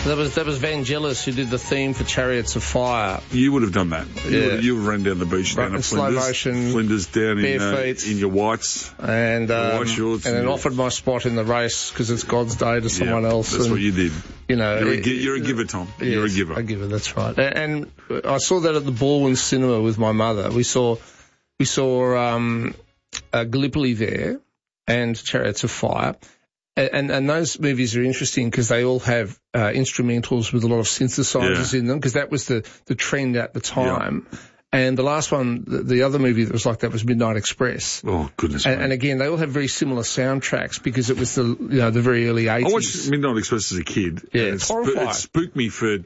That was Vangelis who did the theme for Chariots of Fire. You would have done that. Yeah. You would have run down the beach down in slow Flinders. motion, Flinders down bare feet. in your whites. And white shorts. And then offered my spot in the race because it's God's day to someone else. That's what you did. You know, you're a giver, Tom. Yes, you're a giver. A giver, that's right. And I saw that at the Baldwin Cinema with my mother. We saw Gallipoli there and Chariots of Fire. And those movies are interesting because they all have instrumentals with a lot of synthesizers in them because that was the trend at the time. Yeah. And the last one, the other movie that was like that was Midnight Express. Oh, goodness. And again, they all have very similar soundtracks because it was the very early 80s. I watched Midnight Express as a kid. Yeah, it's horrifying. It spooked me for...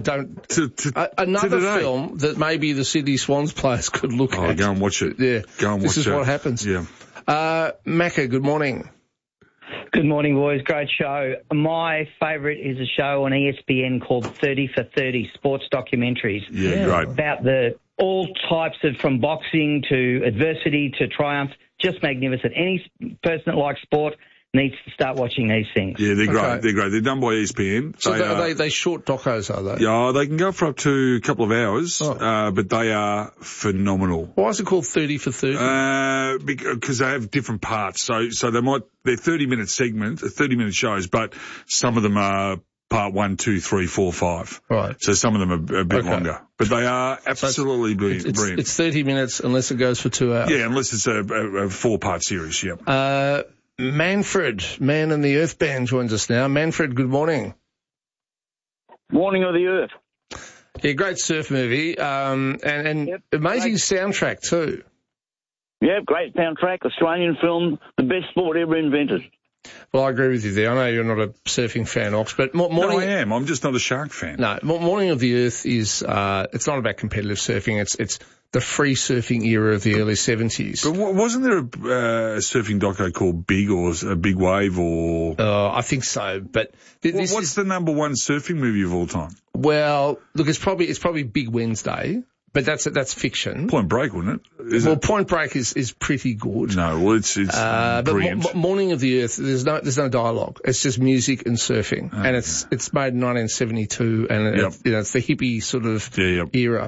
Another film that maybe the Sydney Swans players could look at. Oh, go and watch it. Yeah. Go and watch it. This is what happens. Yeah. Macca, good morning. Good morning, boys. Great show. My favourite is a show on ESPN called 30 for 30, sports documentaries. Yeah, right. About all types of, from boxing to adversity to triumph, just magnificent. Any person that likes sport needs to start watching these things. Yeah, they're great. They're great. They're done by ESPN. So are they short docos, are they? Yeah, they can go for up to a couple of hours, but they are phenomenal. Why is it called 30 for 30? Because they have different parts. So they're 30-minute segments, 30-minute shows, but some of them are part 1, 2, 3, 4, 5. Right. So some of them are a bit longer. But they are absolutely brilliant. It's 30 minutes unless it goes for 2 hours. Yeah, unless it's a 4-part series, yeah. Manfred, Man in the Earth Band, joins us now. Manfred, good morning. Morning of the Earth. Yeah, great surf movie, and amazing soundtrack too. Yeah, great soundtrack, Australian film, the best sport ever invented. Well, I agree with you there. I know you're not a surfing fan, Ox, but No, I am. I'm just not a shark fan. No, Morning of the Earth is, it's not about competitive surfing. It's the free surfing era of the early 70s. But wasn't there a surfing doco called Big or a Big Wave or? I think so. But what's the number one surfing movie of all time? Well, look, it's probably Big Wednesday. But that's fiction. Point Break, wouldn't it? Point Break is pretty good. No, well, it's brilliant. But Morning of the Earth, there's no dialogue. It's just music and surfing, and it's made in 1972, and it's the hippie sort of era.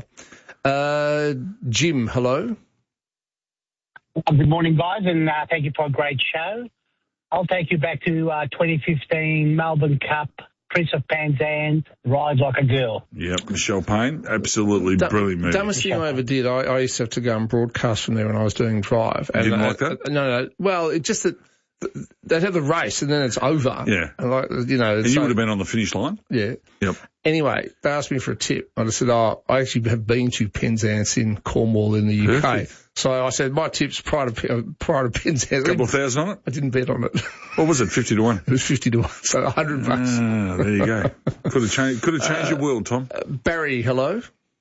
Jim, hello. Good morning, guys, and thank you for a great show. I'll take you back to 2015 Melbourne Cup. Prince of Penzance, Rise Like a Girl. Yep, Michelle Payne, absolutely brilliant movie. Dumbest thing I ever did, I used to have to go and broadcast from there when I was doing Drive. You didn't like that? No. Well, it's just that they'd have the race and then it's over. Yeah. And you would have been on the finish line? Yeah. Yep. Anyway, they asked me for a tip. I just said, I actually have been to Penzance in Cornwall in the UK. Perfect. So I said, my tip's prior to Penzance. A couple of thousand on it? I didn't bet on it. What was it, 50 to 1? It was 50 to 1, so $100. Ah, there you go. Could have changed your world, Tom. Barry, hello.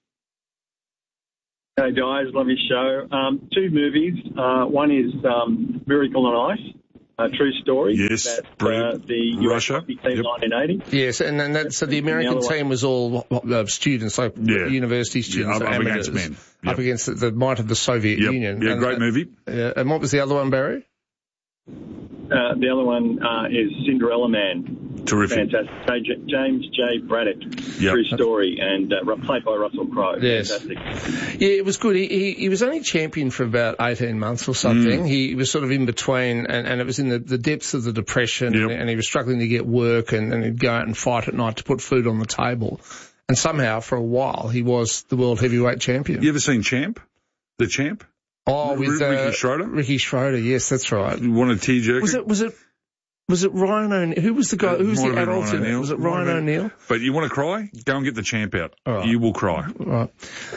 Hey guys, love your show. 2 movies. One is Miracle on Ice, a true story. Yes, brilliant. The US Rugby team, 1980. Yes, and so the American team was all students, like university students, up amateurs, against men. Up against the might of the Soviet Union. Yeah, great movie. And what was the other one, Barry? The other one is Cinderella Man. Terrific. Fantastic. James J. Braddock, true story, and played by Russell Crowe. Yes. Fantastic. Yeah, it was good. He was only champion for about 18 months or something. He was sort of in between, and it was in the depths of the Depression, and he was struggling to get work, and he'd go out and fight at night to put food on the table. And somehow, for a while, he was the world heavyweight champion. You ever seen Champ? The Champ? Oh, with Ricky Schroeder? Ricky Schroeder, yes, that's right. You want a tearjerker? Was it Ryan O'Neill? Who was the guy? Who was the adult in it? Was it Ryan O'Neill? But you want to cry? Go and get the Champ out. Right. You will cry. Right.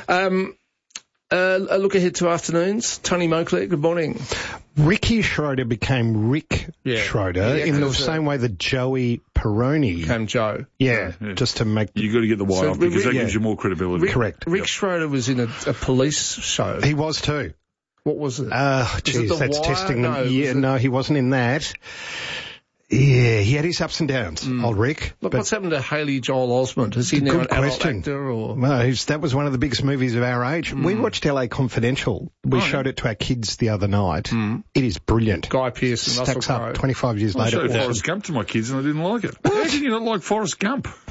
A look ahead to afternoons. Tony Moakler, good morning. Ricky Schroeder became Rick Schroeder in the same way that Joey Peroni became Joe. Yeah, just to make... You got to get the Y off because that gives you more credibility. Correct. Rick Schroeder was in a police show. He was too. What was it? Geez, that's Wire? testing them. No, no, he wasn't in that. Yeah, he had his ups and downs, old Rick. Look, what's happened to Haley Joel Osment? Is he now an adult actor? Or? No, that was one of the biggest movies of our age. We watched LA Confidential. We showed it to our kids the other night. It is brilliant. Guy Pearce and Stacks Russell up Crowe. 25 years later. I showed Forrest Gump to my kids and I didn't like it. How can you not like Forrest Gump?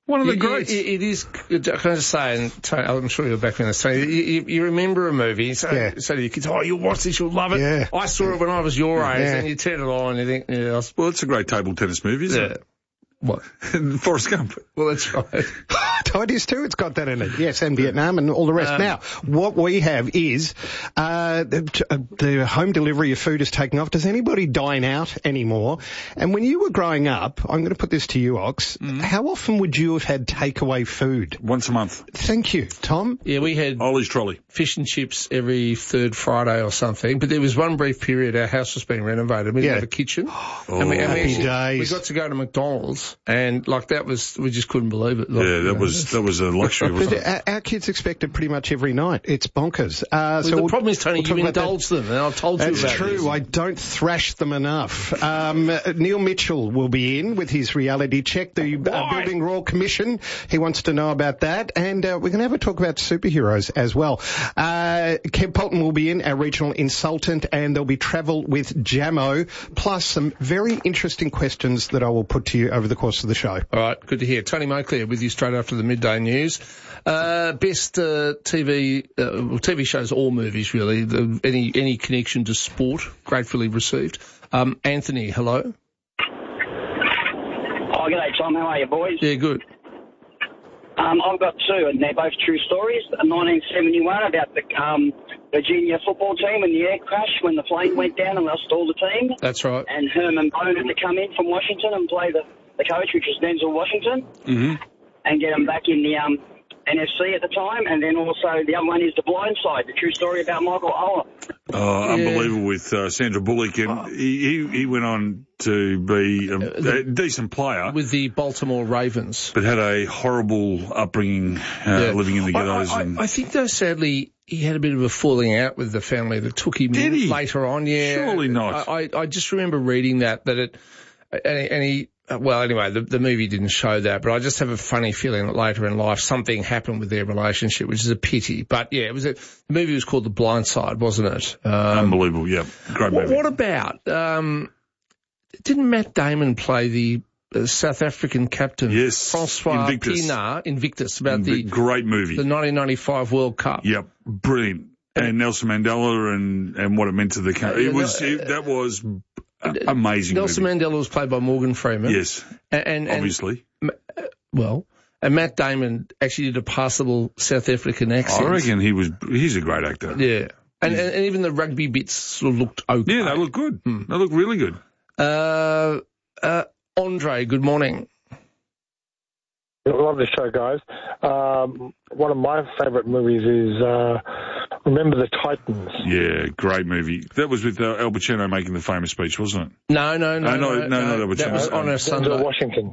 One of the greats. It is. Can I just say, and Tony, I'm sure you're back in this, Tony, you remember a movie, so to your kids, oh, you'll watch this, you'll love it. Yeah. I saw it when I was your age, and you turn it on and you think, Well, it's a great table tennis movie, isn't it? What? Forrest Gump. Well, that's right. It is too. It's got that in it. Yes, and Vietnam and all the rest. Now, what we have is the home delivery of food is taking off. Does anybody dine out anymore? And when you were growing up, I'm going to put this to you, Ox, how often would you have had takeaway food? Once a month. Thank you. Tom? Yeah, we had Ollie's Trolley. Fish and chips every third Friday or something. But there was one brief period our house was being renovated. We didn't have a kitchen. Happy days. We got to go to McDonald's, and we just couldn't believe it. That was a luxury, wasn't it? Our kids expect it pretty much every night. It's bonkers. So the problem is, Tony, you indulge them, and I've told you about this. That's true. I don't thrash them enough. Neil Mitchell will be in with his reality check, the Building Royal Commission. He wants to know about that, and we're going to have a talk about superheroes as well. Kev Polton will be in, our regional consultant, and there'll be travel with Jamo, plus some very interesting questions that I will put to you over the course of the show. All right, good to hear. Tony Moclair with you straight after the midday news. Best TV shows or movies, really. Any connection to sport, gratefully received. Anthony, hello. Oh, g'day, Tom. How are you, boys? Yeah, good. I've got two, and they're both true stories. 1971 about the Virginia football team and the air crash when the plane went down and lost all the team. That's right. And Herman Bone had to come in from Washington and play the coach, which was Denzel Washington, and get him back in the NFC at the time. And then also the other one is The Blind Side, the true story about Michael Oher. Unbelievable with Sandra Bullock, and he went on to be a decent player with the Baltimore Ravens, but had a horrible upbringing living in the ghettos. I think, though, sadly, he had a bit of a falling out with the family that took him later on. Yeah, surely not. I just remember reading that he. Well, anyway, the movie didn't show that, but I just have a funny feeling that later in life something happened with their relationship, which is a pity. But yeah, the movie was called The Blind Side, wasn't it? Unbelievable, yeah. Great movie. What about, didn't Matt Damon play the South African captain? Yes. Francois Pienaar, Invictus, about the great movie. The 1995 World Cup. Yep. Brilliant. And Nelson Mandela and what it meant to the country. That was amazing. Nelson Mandela was played by Morgan Freeman. Yes. And obviously. And Matt Damon actually did a passable South African accent. I reckon he's a great actor. Yeah. And even the rugby bits sort of looked okay. Yeah, they look good. They look really good. Andre, good morning. I love the show, guys. One of my favourite movies is Remember the Titans. Yeah, great movie. That was with Al Pacino making the famous speech, wasn't it? No. That was on a Sunday. Denzel Washington.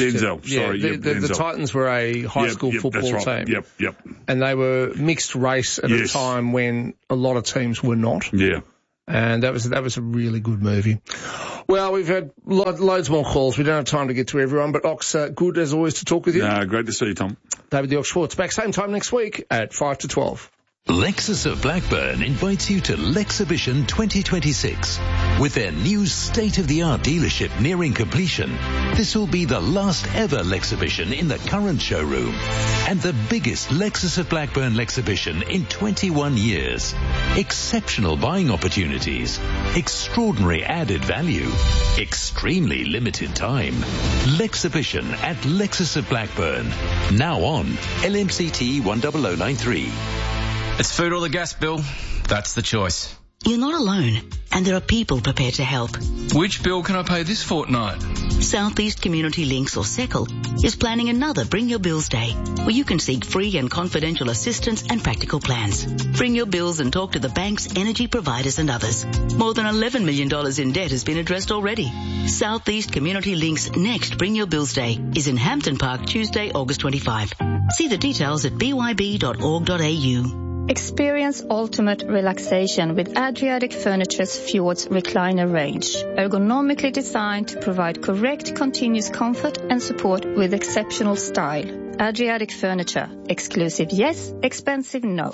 The Titans were a high school football team. Yep. And they were mixed race at a time when a lot of teams were not. Yeah. And that was a really good movie. Well, we've had loads more calls. We don't have time to get to everyone, but Ox, good as always to talk with you. Great to see you, Tom. David the Ox Schwartz back same time next week at 5 to 12. Lexus of Blackburn invites you to Lexibition 2026. With their new state-of-the-art dealership nearing completion, this will be the last ever Lexibition in the current showroom and the biggest Lexus of Blackburn Lexibition in 21 years. Exceptional buying opportunities, extraordinary added value, extremely limited time. Lexibition at Lexus of Blackburn. Now on LMCT 10093. It's food or the gas bill. That's the choice. You're not alone, and there are people prepared to help. Which bill can I pay this fortnight? Southeast Community Links, or SECL, is planning another Bring Your Bills Day, where you can seek free and confidential assistance and practical plans. Bring your bills and talk to the banks, energy providers and others. More than $11 million in debt has been addressed already. Southeast Community Links' next Bring Your Bills Day is in Hampton Park, Tuesday, August 25. See the details at byb.org.au. Experience ultimate relaxation with Adriatic Furniture's Fjords recliner range. Ergonomically designed to provide correct continuous comfort and support with exceptional style. Adriatic Furniture. Exclusive yes, expensive no.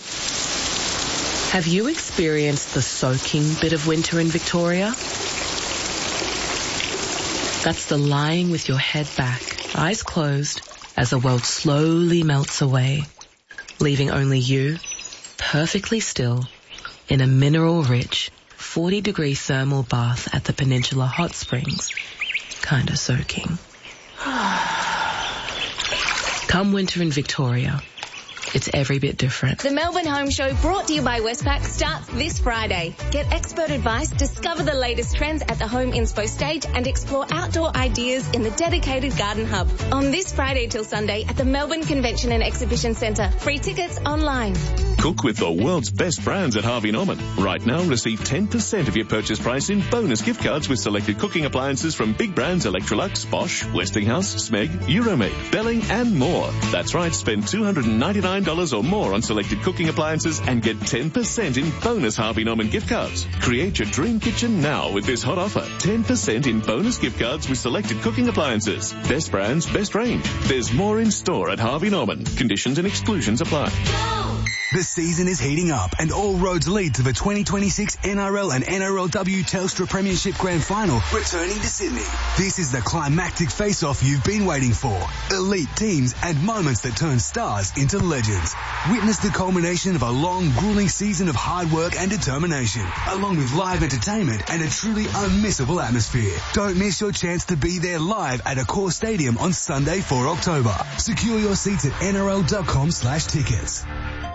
Have you experienced the soaking bit of winter in Victoria? That's the lying with your head back, eyes closed, as the world slowly melts away, leaving only you, perfectly still, in a mineral-rich 40-degree thermal bath at the Peninsula Hot Springs, kinda soaking. Come winter in Victoria, it's every bit different. The Melbourne Home Show, brought to you by Westpac, starts this Friday. Get expert advice, discover the latest trends at the Home Inspo stage, and explore outdoor ideas in the dedicated Garden Hub. On this Friday till Sunday at the Melbourne Convention and Exhibition Centre. Free tickets online. Cook with the world's best brands at Harvey Norman. Right now, receive 10% of your purchase price in bonus gift cards with selected cooking appliances from big brands Electrolux, Bosch, Westinghouse, Smeg, Euromaid, Belling, and more. That's right, spend $299 or more on selected cooking appliances and get 10% in bonus Harvey Norman gift cards. Create your dream kitchen now with this hot offer. 10% in bonus gift cards with selected cooking appliances. Best brands, best range. There's more in store at Harvey Norman. Conditions and exclusions apply. The season is heating up and all roads lead to the 2026 NRL and NRLW Telstra Premiership Grand Final returning to Sydney. This is the climactic face-off you've been waiting for. Elite teams and moments that turn stars into legends. Witness the culmination of a long, grueling season of hard work and determination, along with live entertainment and a truly unmissable atmosphere. Don't miss your chance to be there live at Accor Stadium on Sunday, 4 October. Secure your seats at nrl.com/tickets.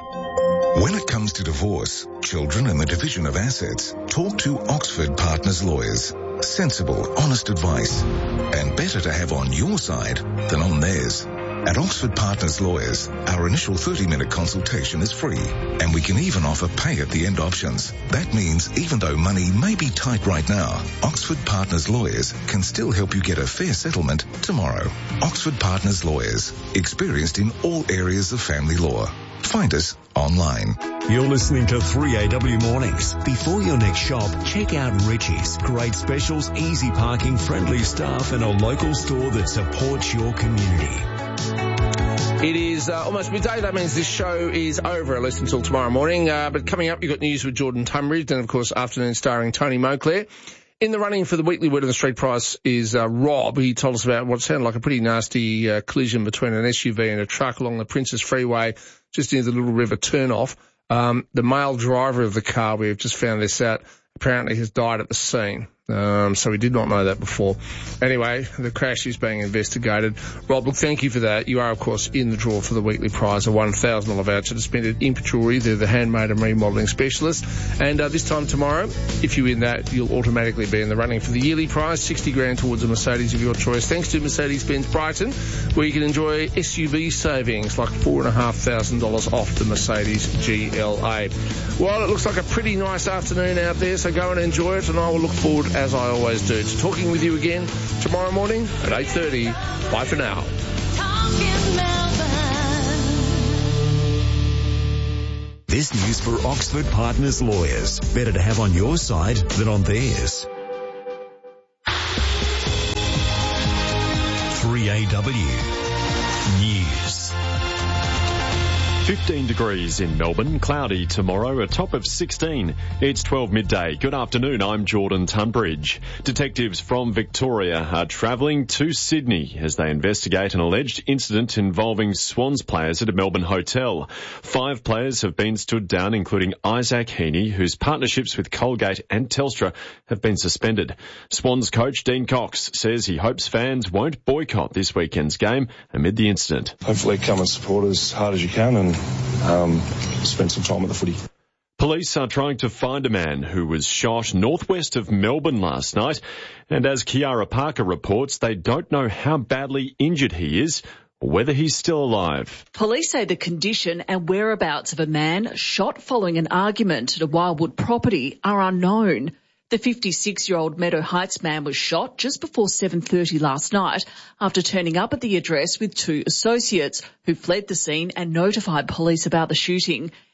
When it comes to divorce, children and the division of assets, talk to Oxford Partners Lawyers. Sensible, honest advice, and better to have on your side than on theirs. At Oxford Partners Lawyers, our initial 30-minute consultation is free, and we can even offer pay-at-the-end options. That means even though money may be tight right now, Oxford Partners Lawyers can still help you get a fair settlement tomorrow. Oxford Partners Lawyers, experienced in all areas of family law. Find us online. You're listening to 3AW Mornings. Before your next shop, check out Richie's. Great specials, easy parking, friendly staff, and a local store that supports your community. It is almost midday. That means this show is over, at least until tomorrow morning. But coming up, you've got news with Jordan Tunbridge, and of course, afternoon starring Tony Moclair. In the running for the weekly Word on the Street prize is Rob. He told us about what sounded like a pretty nasty collision between an SUV and a truck along the Princess Freeway, just near the Little River turnoff. The male driver of the car, we've just found this out, apparently has died at the scene. So we did not know that before. Anyway, the crash is being investigated. Rob, look, thank you for that. You are, of course, in the draw for the weekly prize, a $1,000 voucher to spend at Imp Jewellery. They're the handmade and remodelling specialist. And this time tomorrow, if you win that, you'll automatically be in the running for the yearly prize, $60,000 towards a Mercedes of your choice, thanks to Mercedes-Benz Brighton, where you can enjoy SUV savings like $4,500 off the Mercedes GLA. Well, it looks like a pretty nice afternoon out there, so go and enjoy it, and I will look forward, as I always do, to talking with you again tomorrow morning at 8:30. Bye for now. This news for Oxford Partners Lawyers. Better to have on your side than on theirs. 3AW News. 15 degrees in Melbourne, cloudy tomorrow, a top of 16. It's 12 midday. Good afternoon, I'm Jordan Tunbridge. Detectives from Victoria are travelling to Sydney as they investigate an alleged incident involving Swans players at a Melbourne hotel. 5 players have been stood down, including Isaac Heaney, whose partnerships with Colgate and Telstra have been suspended. Swans coach Dean Cox says he hopes fans won't boycott this weekend's game amid the incident. Hopefully come and support as hard as you can and spend some time at the footy. Police are trying to find a man who was shot northwest of Melbourne last night, and as Kiara Parker reports, they don't know how badly injured he is or whether he's still alive. Police say the condition and whereabouts of a man shot following an argument at a Wildwood property are unknown. The 56-year-old Meadow Heights man was shot just before 7:30 last night after turning up at the address with 2 associates who fled the scene and notified police about the shooting.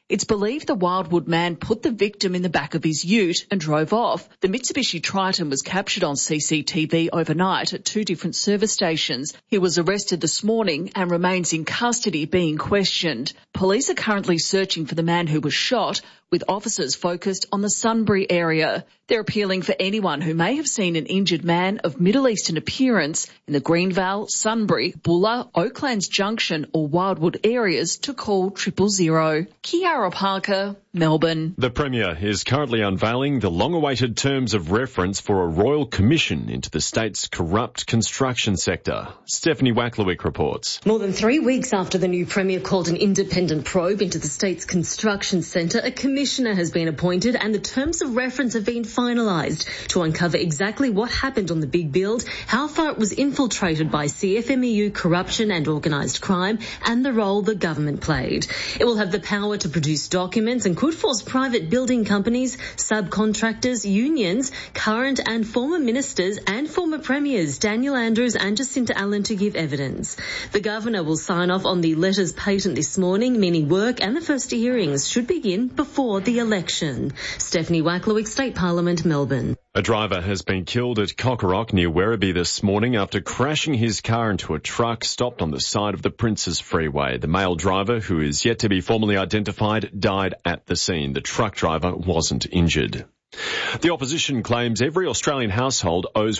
It's believed the Wildwood man put the victim in the back of his ute and drove off. The Mitsubishi Triton was captured on CCTV overnight at 2 different service stations. He was arrested this morning and remains in custody being questioned. Police are currently searching for the man who was shot, with officers focused on the Sunbury area. They're appealing for anyone who may have seen an injured man of Middle Eastern appearance in the Greenvale, Sunbury, Bulla, Oaklands Junction or Wildwood areas to call 000. Kiara Parker, Melbourne. The Premier is currently unveiling the long-awaited terms of reference for a royal commission into the state's corrupt construction sector. Stephanie Wacklewick reports. More than 3 weeks after the new Premier called an independent probe into the state's construction centre, a commissioner has been appointed and the terms of reference have been finalised to uncover exactly what happened on the big build, how far it was infiltrated by CFMEU corruption and organised crime, and the role the government played. It will have the power to produce documents and could force private building companies, subcontractors, unions, current and former ministers and former premiers Daniel Andrews and Jacinta Allen to give evidence. The Governor will sign off on the letters patent this morning, meaning work and the first hearings should begin before the election. Stephanie Wacklewick, State Parliament, Melbourne. A driver has been killed at Cockorock near Werribee this morning after crashing his car into a truck stopped on the side of the Princes Freeway. The male driver, who is yet to be formally identified, died at the scene. The truck driver wasn't injured. The opposition claims every Australian household owes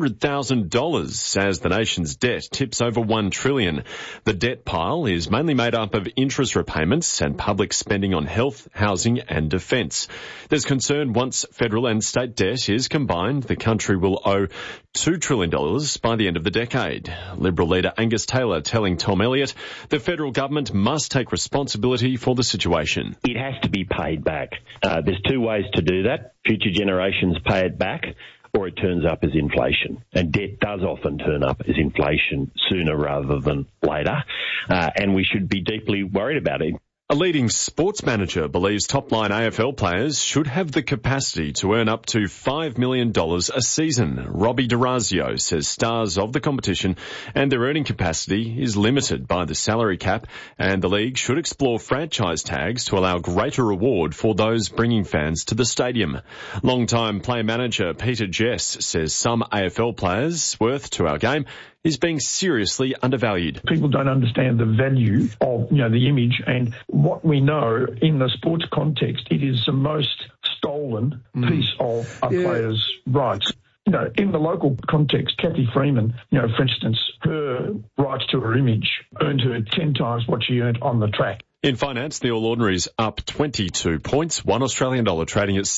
$100,000 as the nation's debt tips over $1 trillion. The debt pile is mainly made up of interest repayments and public spending on health, housing and defence. There's concern once federal and state debt is combined, the country will owe $2 trillion by the end of the decade. Liberal leader Angus Taylor telling Tom Elliott the federal government must take responsibility for the situation. It has to be paid back. There's 2 ways to do that. Future generations pay it back, or it turns up as inflation. And debt does often turn up as inflation sooner rather than later, and we should be deeply worried about it. A leading sports manager believes top-line AFL players should have the capacity to earn up to $5 million a season. Robbie DeRazio says stars of the competition and their earning capacity is limited by the salary cap, and the league should explore franchise tags to allow greater reward for those bringing fans to the stadium. Long-time player manager Peter Jess says some AFL players' worth to our game is being seriously undervalued. People don't understand the value of, the image, and what we know in the sports context, it is the most stolen piece of a player's rights. In the local context, Kathy Freeman, for instance, her rights to her image earned her 10 times what she earned on the track. In finance, the All Ordinary's up 22 points, $1 Australian trading at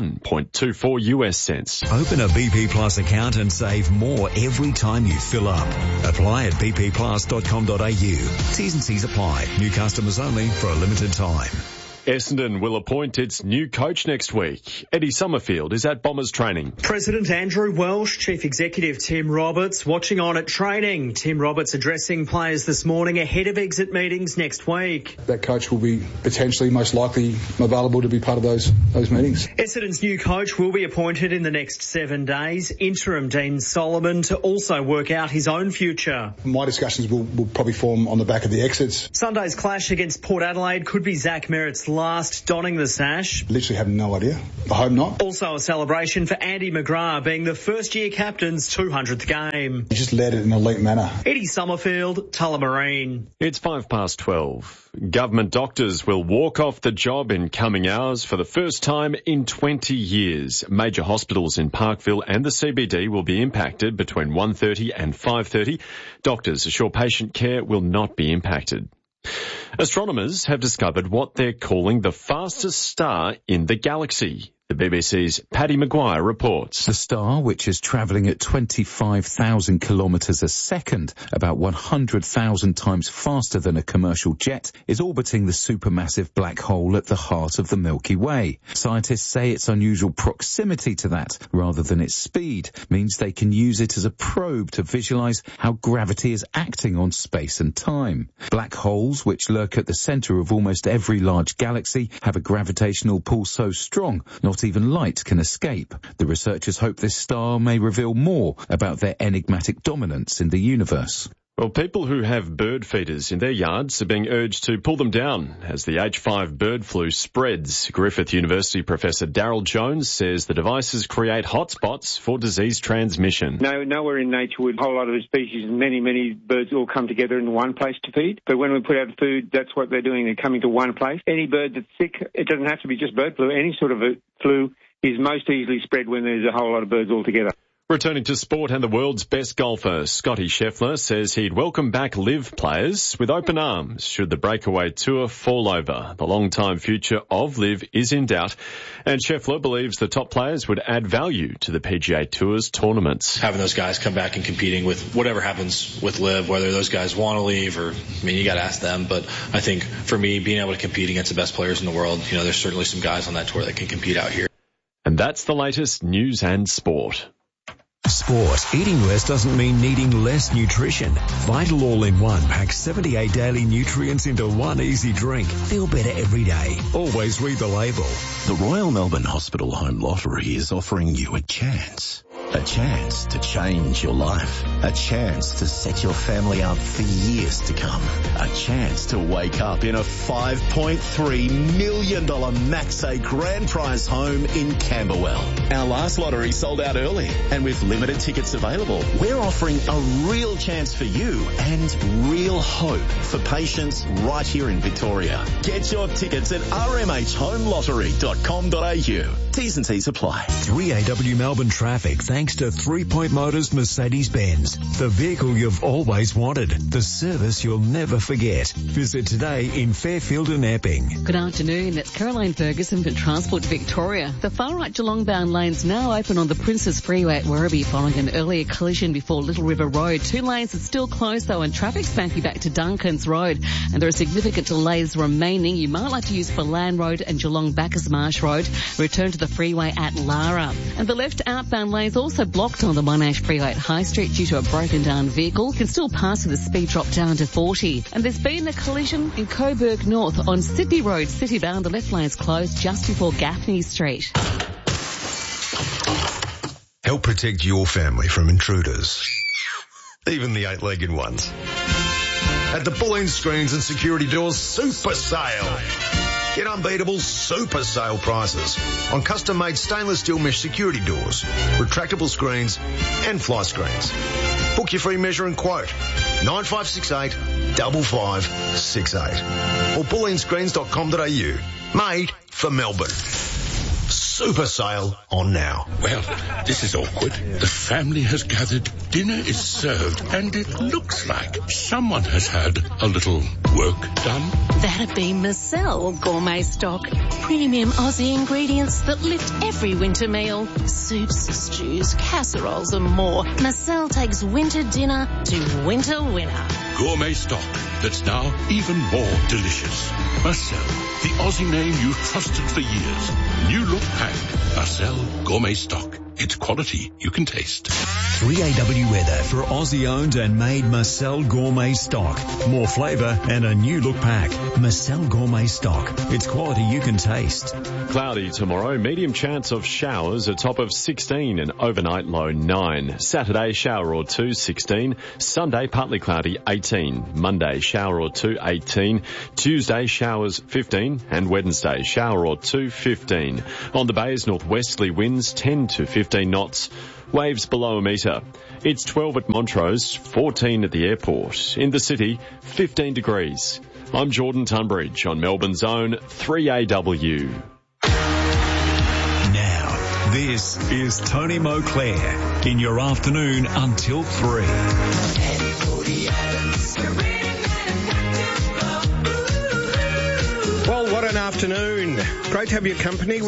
71.24 US cents. Open a BP Plus account and save more every time you fill up. Apply at bpplus.com.au. T's and C's apply. New customers only for a limited time. Essendon will appoint its new coach next week. Eddie Summerfield is at Bombers training. President Andrew Welsh, Chief Executive Tim Roberts watching on at training. Tim Roberts addressing players this morning ahead of exit meetings next week. That coach will be potentially most likely available to be part of those meetings. Essendon's new coach will be appointed in the next 7 days. Interim Dean Solomon to also work out his own future. My discussions will probably form on the back of the exits. Sunday's clash against Port Adelaide could be Zach Merritt's last donning the sash. Literally have no idea. I hope not. Also a celebration for Andy McGrath being the first-year captain's 200th game. He just led it in an elite manner. Eddie Summerfield, Tullamarine. It's 12:05. Government doctors will walk off the job in coming hours for the first time in 20 years. Major hospitals in Parkville and the CBD will be impacted between 1:30 and 5:30. Doctors assure patient care will not be impacted. Astronomers have discovered what they're calling the fastest star in the galaxy. The BBC's Paddy Maguire reports. The star, which is travelling at 25,000 kilometres a second, about 100,000 times faster than a commercial jet, is orbiting the supermassive black hole at the heart of the Milky Way. Scientists say its unusual proximity to that, rather than its speed, means they can use it as a probe to visualise how gravity is acting on space and time. Black holes, which lurk at the centre of almost every large galaxy, have a gravitational pull so strong, not even light can escape. The researchers hope this star may reveal more about their enigmatic dominance in the universe. Well, people who have bird feeders in their yards are being urged to pull them down as the H5 bird flu spreads. Griffith University Professor Daryl Jones says the devices create hotspots for disease transmission. Nowhere in nature would a whole lot of species and many birds all come together in one place to feed. But when we put out food, that's what they're doing. They're coming to one place. Any bird that's sick, it doesn't have to be just bird flu. Any sort of a flu is most easily spread when there's a whole lot of birds all together. Returning to sport, and the world's best golfer, Scotty Scheffler, says he'd welcome back LIV players with open arms should the breakaway tour fall over. The long-time future of LIV is in doubt, and Scheffler believes the top players would add value to the PGA Tour's tournaments. Having those guys come back and competing with whatever happens with LIV, whether those guys want to leave or, you got to ask them. But I think for me, being able to compete against the best players in the world, there's certainly some guys on that tour that can compete out here. And that's the latest news and sport. Sport. Eating less doesn't mean needing less nutrition. Vital All-in-One packs 78 daily nutrients into one easy drink. Feel better every day. Always read the label. The Royal Melbourne Hospital Home Lottery is offering you a chance. A chance to change your life. A chance to set your family up for years to come. A chance to wake up in a $5.3 million Max-A grand prize home in Camberwell. Our last lottery sold out early, and with limited tickets available, we're offering a real chance for you and real hope for patients right here in Victoria. Get your tickets at rmhhomelottery.com.au. T's and C's apply. 3AW Melbourne traffic thanks to 3 Point Motors Mercedes-Benz. The vehicle you've always wanted. The service you'll never forget. Visit today in Fairfield and Epping. Good afternoon. It's Caroline Ferguson for Transport Victoria. The far right Geelong-bound lanes now open on the Princes Freeway at Werribee following an earlier collision before Little River Road. 2 lanes are still closed though, and traffic's backing back to Duncans Road. And there are significant delays remaining. You might like to use Forlan Road and Geelong-Bacchus Marsh Road. Return to the freeway at Lara. And the left outbound lanes also blocked on the Monash Freeway at High Street due to a broken down vehicle. Can still pass with a speed drop down to 40. And there's been a collision in Coburg North on Sydney Road, Citybound. The left lane's closed just before Gaffney Street. Help protect your family from intruders, even the 8-legged ones. At the Bulleen Screens and Security Doors Super Sale. Get unbeatable super sale prices on custom-made stainless steel mesh security doors, retractable screens and fly screens. Book your free measure and quote 9568 5568 or bulleenscreens.com.au. Made for Melbourne. Super sale on now. Well, this is awkward. The family has gathered, dinner is served, and it looks like someone has had a little work done. That'd be Marcel Gourmet Stock. Premium Aussie ingredients that lift every winter meal. Soups, stews, casseroles and more. Marcel takes winter dinner to winter winner. Gourmet Stock that's now even more delicious. Marcel, the Aussie name you've trusted for years. New look pack. Marcel Gourmet Stock. It's quality you can taste. 3AW weather for Aussie-owned and made Marcel Gourmet Stock. More flavour and a new look pack. Marcel Gourmet Stock. It's quality you can taste. Cloudy tomorrow. Medium chance of showers. A top of 16 and overnight low 9. Saturday, shower or 2, 16. Sunday, partly cloudy, 18. Monday, shower or 2, 18. Tuesday, showers, 15. And Wednesday, shower or 2, 15. On the bays, northwesterly winds 10 to 15 knots. Waves below a metre. It's 12 at Montrose, 14 at the airport. In the city, 15 degrees. I'm Jordan Tunbridge on Melbourne's own 3AW. Now, this is Tony Moclair in your afternoon until 3. Well, what an afternoon. Great to have your company.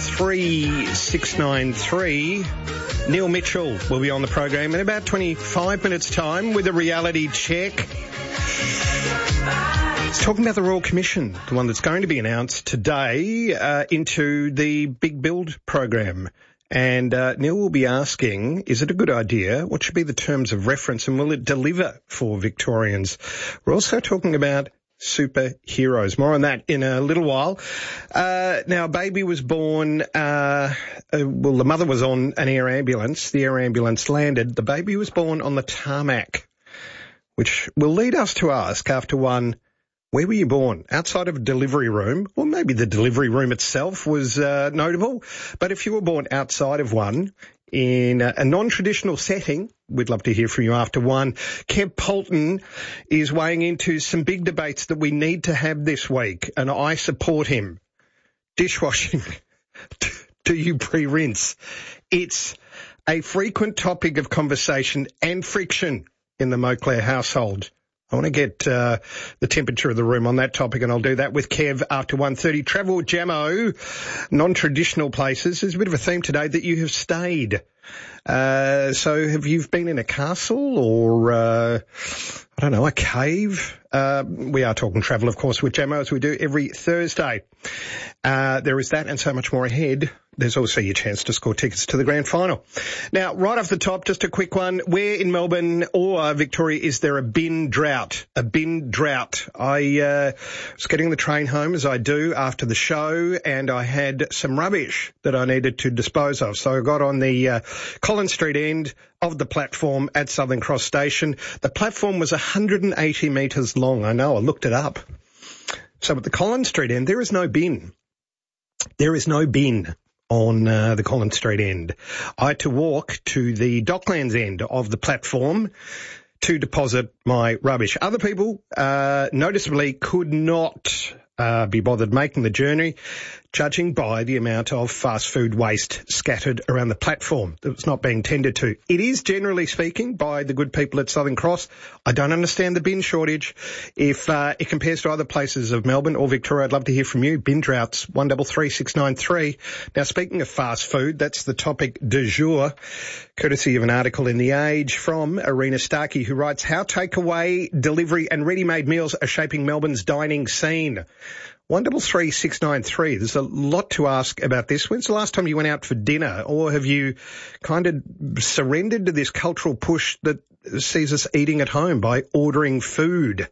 133693. Neil Mitchell will be on the program in about 25 minutes' time with a reality check. He's talking about the Royal Commission, the one that's going to be announced today into the Big Build program. And Neil will be asking, is it a good idea? What should be the terms of reference, and will it deliver for Victorians? We're also talking about superheroes. More on that in a little while. Now, a baby was born, the mother was on an air ambulance. The air ambulance landed. The baby was born on the tarmac. which will lead us to ask after one, where were you born? Outside of a delivery room, or maybe the delivery room itself was notable, but if you were born outside of one in a non-traditional setting, we'd love to hear from you after one. Kev Polton is weighing into some big debates that we need to have this week, and I support him. Dishwashing. Do you pre-rinse? It's a frequent topic of conversation and friction in the Moclair household. I want to get the temperature of the room on that topic, and I'll do that with Kev after 1:30. Travel Jammo, non-traditional places. There's a bit of a theme today that you have stayed. So have you been in a castle or, I don't know, a cave? We are talking travel, of course, with Jammo, as we do every Thursday. There is that and so much more ahead. There's also your chance to score tickets to the grand final. Now, right off the top, just a quick one. Where in Melbourne or Victoria is there a bin drought? A bin drought. I was getting the train home, as I do, after the show, and I had some rubbish that I needed to dispose of. So I got on the Collins Street end of the platform at Southern Cross Station. The platform was 180 metres long. I know, I looked it up. So at the Collins Street end, there is no bin. There is no bin on the Collins Street end. I had to walk to the Docklands end of the platform to deposit my rubbish. Other people noticeably could not be bothered making the journey, judging by the amount of fast food waste scattered around the platform that was not being tended to. It is, generally speaking, by the good people at Southern Cross. I don't understand the bin shortage. If it compares to other places of Melbourne or Victoria, I'd love to hear from you. Bin droughts, 133693. Now, speaking of fast food, that's the topic du jour, courtesy of an article in The Age from Arena Starkey, who writes, how takeaway, delivery and ready-made meals are shaping Melbourne's dining scene. 133693. There's a lot to ask about this. When's the last time you went out for dinner, or have you kind of surrendered to this cultural push that sees us eating at home by ordering food?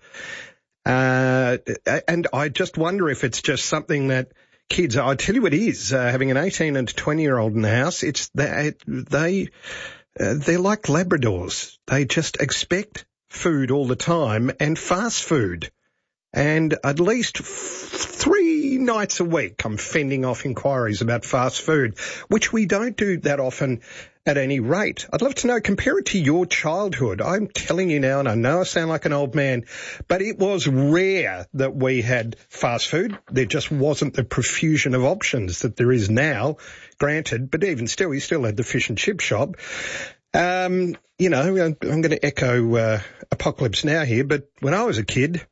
And I just wonder if it's just something that kids, I tell you what it is, having an 18 and 20-year-old in the house, it's they're like Labradors. They just expect food all the time and fast food. And at least 3 nights a week, I'm fending off inquiries about fast food, which we don't do that often at any rate. I'd love to know, compare it to your childhood. I'm telling you now, and I know I sound like an old man, but it was rare that we had fast food. There just wasn't the profusion of options that there is now, granted, but even still, you still had the fish and chip shop. I'm going to echo Apocalypse Now here, but when I was a kid,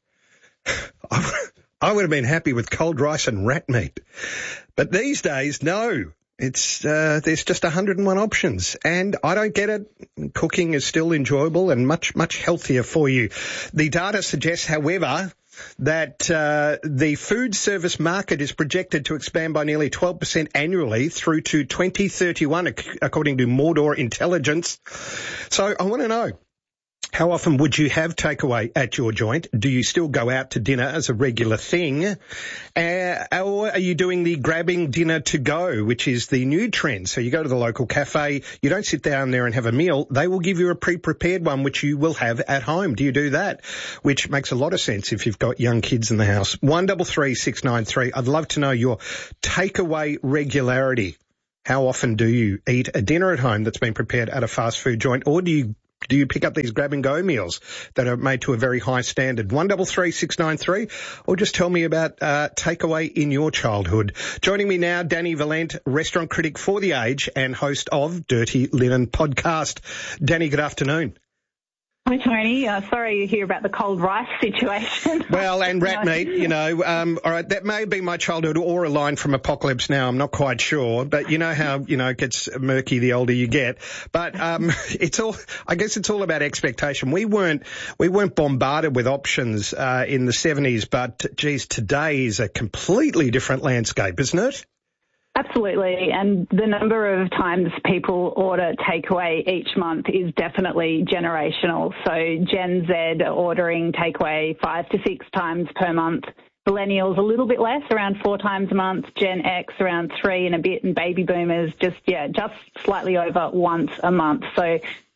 I would have been happy with cold rice and rat meat. But these days, no. It's there's just 101 options, and I don't get it. Cooking is still enjoyable and much, much healthier for you. The data suggests, however, that the food service market is projected to expand by nearly 12% annually through to 2031, according to Mordor Intelligence. So I want to know, how often would you have takeaway at your joint? Do you still go out to dinner as a regular thing? Or are you doing the grabbing dinner to go, which is the new trend? So you go to the local cafe, you don't sit down there and have a meal. They will give you a pre-prepared one, which you will have at home. Do you do that? Which makes a lot of sense if you've got young kids in the house. 133693. I'd love to know your takeaway regularity. How often do you eat a dinner at home that's been prepared at a fast food joint, or do you pick up these grab-and-go meals that are made to a very high standard? 133693, or just tell me about takeaway in your childhood. Joining me now, Danny Valent, restaurant critic for The Age and host of Dirty Linen Podcast. Danny, good afternoon. Hi, Tony. Sorry to hear about the cold rice situation. Well, and rat meat, all right, that may be my childhood or a line from Apocalypse Now. I'm not quite sure, but you know how, it gets murky the older you get. But, I guess it's all about expectation. We weren't bombarded with options, in the 70s, but geez, today is a completely different landscape, isn't it? Absolutely, and the number of times people order takeaway each month is definitely generational. So Gen Z are ordering takeaway 5 to 6 times per month. Millennials a little bit less, around 4 times a month. Gen X around 3 and a bit, and baby boomers just slightly over once a month. So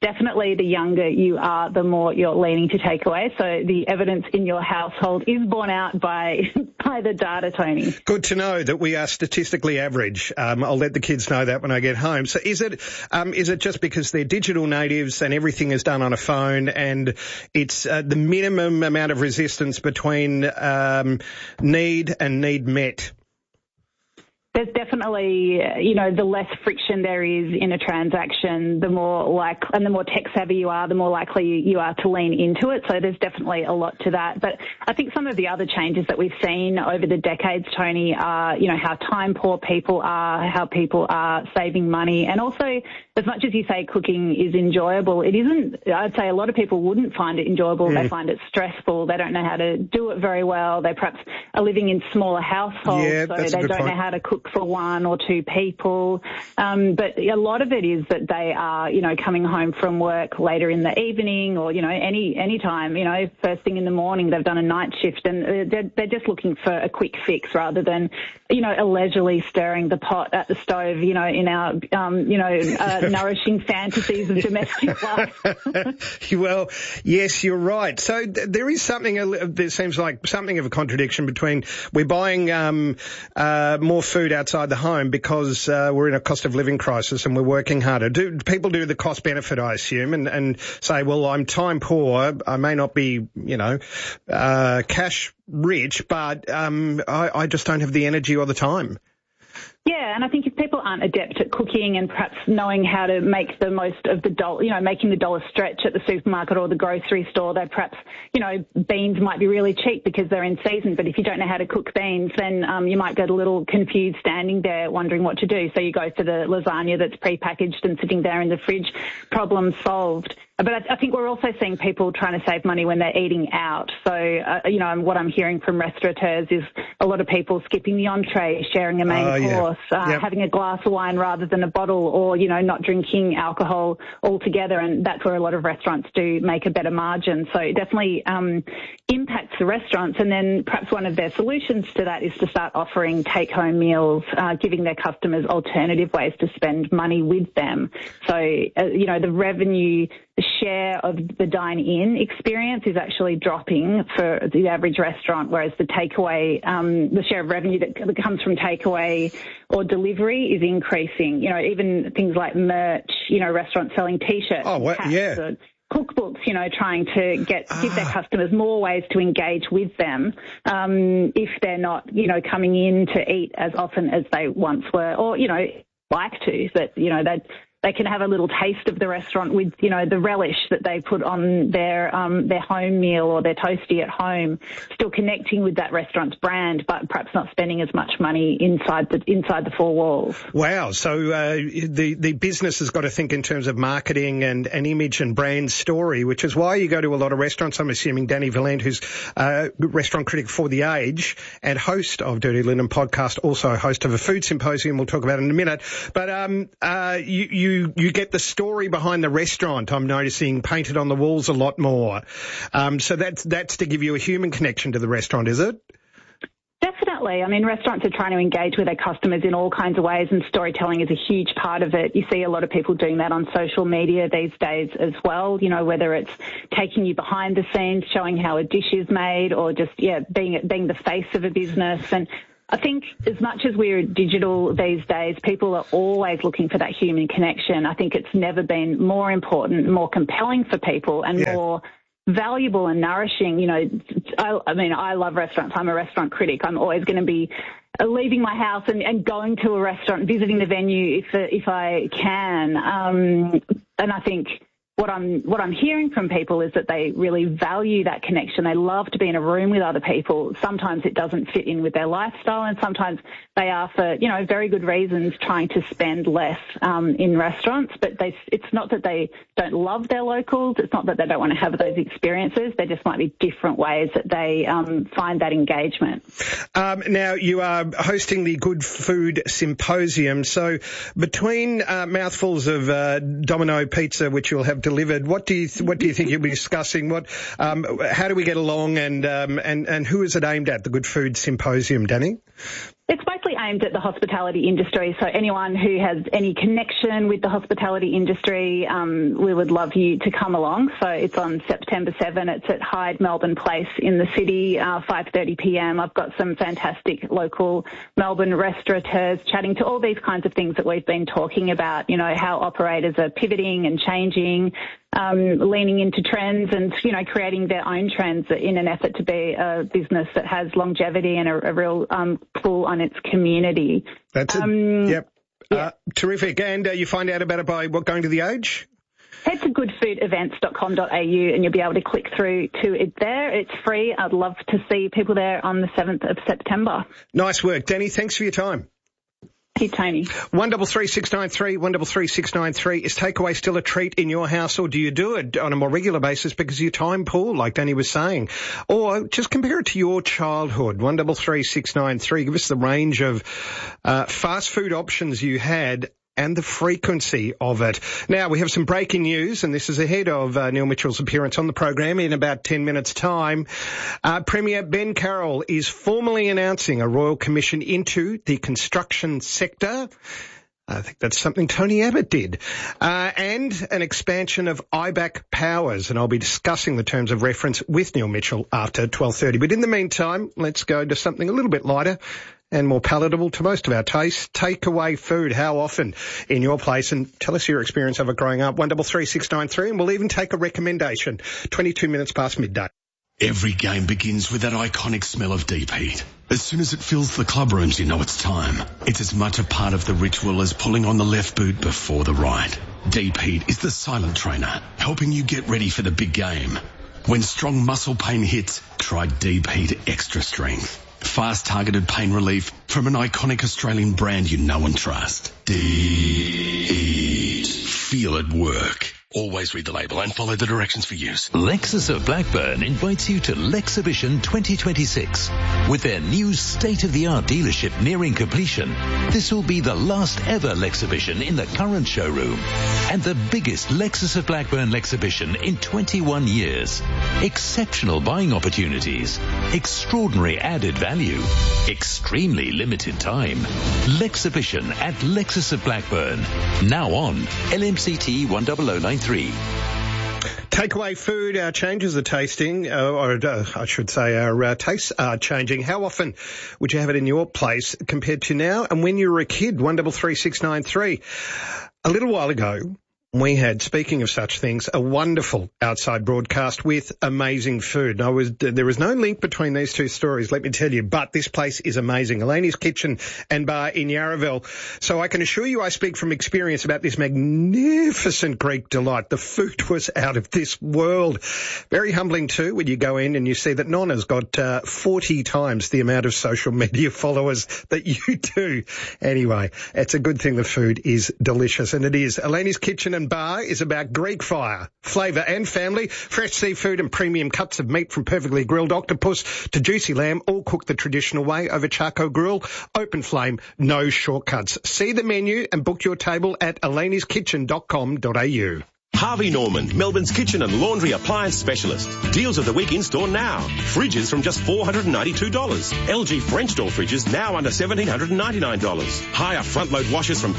definitely the younger you are, the more you're leaning to takeaway. So the evidence in your household is borne out by the data, Tony. Good to know that we are statistically average. I'll let the kids know that when I get home. So is it just because they're digital natives and everything is done on a phone, and it's the minimum amount of resistance between need and need met? There's definitely, the less friction there is in a transaction, the more tech savvy you are, the more likely you are to lean into it. So there's definitely a lot to that. But I think some of the other changes that we've seen over the decades, Tony, are, how time poor people are, how people are saving money. And also, as much as you say cooking is enjoyable, it isn't. I'd say a lot of people wouldn't find it enjoyable. They find it stressful. They don't know how to do it very well. They perhaps are living in smaller households, so they don't know how to cook for one or two people. But a lot of it is that they are, coming home from work later in the evening or, any time, first thing in the morning, they've done a night shift, and they're just looking for a quick fix rather than, leisurely stirring the pot at the stove, in our, nourishing fantasies of domestic life. Well, yes, you're right. So there is something, there seems like something of a contradiction between we're buying more food outside the home because we're in a cost of living crisis and we're working harder. Do people do the cost benefit, I assume, and say, well, I'm time poor, I may not be, cash rich, but I just don't have the energy or the time. Yeah, and I think if people aren't adept at cooking and perhaps knowing how to make the most of the dollar, making the dollar stretch at the supermarket or the grocery store, they perhaps, beans might be really cheap because they're in season. But if you don't know how to cook beans, then you might get a little confused standing there wondering what to do. So you go for the lasagna that's prepackaged and sitting there in the fridge, problem solved. But I think we're also seeing people trying to save money when they're eating out. So, what I'm hearing from restaurateurs is a lot of people skipping the entree, sharing a main course, having a glass of wine rather than a bottle, or, not drinking alcohol altogether. And that's where a lot of restaurants do make a better margin. So it definitely impacts the restaurants. And then perhaps one of their solutions to that is to start offering take-home meals, giving their customers alternative ways to spend money with them. So, the revenue, the share of the dine-in experience is actually dropping for the average restaurant, whereas the takeaway, the share of revenue that comes from takeaway or delivery is increasing. Even things like merch, restaurants selling T-shirts, hats, or cookbooks, trying to give their customers more ways to engage with them if they're not, coming in to eat as often as they once were, or, like to, that, they can have a little taste of the restaurant with, the relish that they put on their home meal or their toastie at home, still connecting with that restaurant's brand, but perhaps not spending as much money inside the four walls. Wow. So, the business has got to think in terms of marketing and image and brand story, which is why you go to a lot of restaurants. I'm assuming Danny Valent, who's a restaurant critic for The Age and host of Dirty Linen podcast, also host of a food symposium we'll talk about in a minute. But, you get the story behind the restaurant, I'm noticing, painted on the walls a lot more. So that's to give you a human connection to the restaurant, is it? Definitely. I mean, restaurants are trying to engage with their customers in all kinds of ways, and storytelling is a huge part of it. You see a lot of people doing that on social media these days as well, whether it's taking you behind the scenes, showing how a dish is made, or just, being the face of a business. And I think as much as we're digital these days, people are always looking for that human connection. I think it's never been more important, more compelling for people, and more valuable and nourishing. I love restaurants. I'm a restaurant critic. I'm always going to be leaving my house and going to a restaurant, visiting the venue if I can. And I think what I'm hearing from people is that they really value that connection. They love to be in a room with other people. Sometimes it doesn't fit in with their lifestyle, and sometimes they are, for very good reasons, trying to spend less in restaurants. But it's not that they don't love their locals. It's not that they don't want to have those experiences. There just might be different ways that they find that engagement. Now, you are hosting the Good Food Symposium. So between mouthfuls of Domino pizza, which you'll have delivered, what do you think you'll be discussing? How do we get along, and who is it aimed at, the Good Food Symposium, Danny? It's both mostly aimed at the hospitality industry. So anyone who has any connection with the hospitality industry, we would love you to come along. So it's on September 7. It's at Hyde Melbourne Place in the city, 5:30 p.m. I've got some fantastic local Melbourne restaurateurs chatting to all these kinds of things that we've been talking about, you know, how operators are pivoting and changing, leaning into trends and, you know, creating their own trends in an effort to be a business that has longevity and a real pull on its community. That's it. Yep. Yeah. Terrific. And you find out about it by going to The Age? Head to goodfoodevents.com.au and you'll be able to click through to it there. It's free. I'd love to see people there on the 7th of September. Nice work. Danny, thanks for your time. Thank you, Tony. 133693, 133693. Is takeaway still a treat in your house, or do you do it on a more regular basis because of your time pool, like Danny was saying? Or just compare it to your childhood. 133693. Give us the range of fast food options you had and the frequency of it. Now, we have some breaking news, and this is ahead of Neil Mitchell's appearance on the program in about 10 minutes' time. Premier Ben Carroll is formally announcing a royal commission into the construction sector. I think that's something Tony Abbott did. And an expansion of IBAC powers, and I'll be discussing the terms of reference with Neil Mitchell after 12:30. But in the meantime, let's go to something a little bit lighter and more palatable to most of our tastes. Takeaway food. How often in your place? And tell us your experience of it growing up. 133693, and we'll even take a recommendation. 22 minutes past midday. Every game begins with that iconic smell of deep heat. As soon as it fills the club rooms, you know it's time. It's as much a part of the ritual as pulling on the left boot before the right. Deep heat is the silent trainer, helping you get ready for the big game. When strong muscle pain hits, try Deep Heat Extra Strength. Fast targeted pain relief from an iconic Australian brand you know and trust. Deep. Feel it work. Always read the label and follow the directions for use. Lexus of Blackburn invites you to Lexhibition 2026. With their new state-of-the-art dealership nearing completion, this will be the last ever Lexhibition in the current showroom and the biggest Lexus of Blackburn Lexhibition in 21 years. Exceptional buying opportunities, extraordinary added value, extremely limited time. Lexhibition at Lexus of Blackburn. Now on LMCT 10093. Takeaway food, our changes are tasting, I should say our tastes are changing. How often would you have it in your place compared to now? And when you were a kid, 133693. A little while ago, we had, speaking of such things, a wonderful outside broadcast with amazing food. There was no link between these two stories, let me tell you, but this place is amazing. Elaine's Kitchen and Bar in Yarraville. So I can assure you I speak from experience about this magnificent Greek delight. The food was out of this world. Very humbling too when you go in and you see that Nonna's got 40 times the amount of social media followers that you do. Anyway, it's a good thing the food is delicious, and it is. Elaine's Kitchen and Bar is about Greek fire, flavour and family, fresh seafood and premium cuts of meat from perfectly grilled octopus to juicy lamb, all cooked the traditional way over charcoal grill, open flame, no shortcuts. See the menu and book your table at elainesskitchen.com.au. Harvey Norman, Melbourne's kitchen and laundry appliance specialist. Deals of the week in store now. Fridges from just $492. LG French door fridges now under $1,799. Higher front load washers from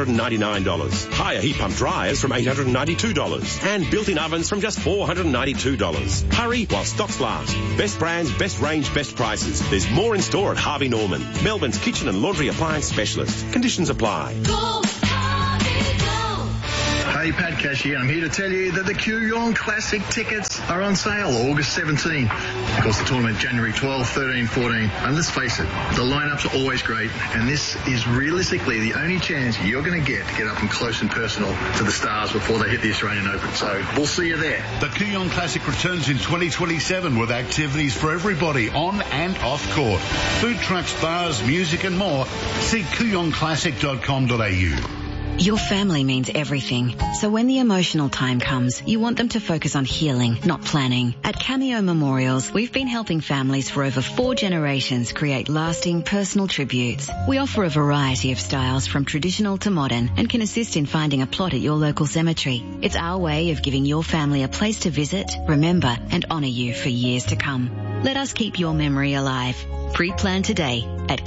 $599. Higher heat pump dryers from $892. And built-in ovens from just $492. Hurry while stocks last. Best brands, best range, best prices. There's more in store at Harvey Norman, Melbourne's kitchen and laundry appliance specialist. Conditions apply. Go! Hey, Pat Cash here. I'm here to tell you that the Kooyong Classic tickets are on sale August 17. Of course, the tournament January 12, 13, 14. And let's face it, the lineups are always great. And this is realistically the only chance you're going to get up and close and personal to the stars before they hit the Australian Open. So we'll see you there. The Kooyong Classic returns in 2027 with activities for everybody on and off court. Food trucks, bars, music and more. See kooyongclassic.com.au. Your family means everything. So when the emotional time comes, you want them to focus on healing, not planning. At Cameo Memorials, we've been helping families for over 4 generations create lasting personal tributes. We offer a variety of styles from traditional to modern and can assist in finding a plot at your local cemetery. It's our way of giving your family a place to visit, remember and honour you for years to come. Let us keep your memory alive. Pre-plan today at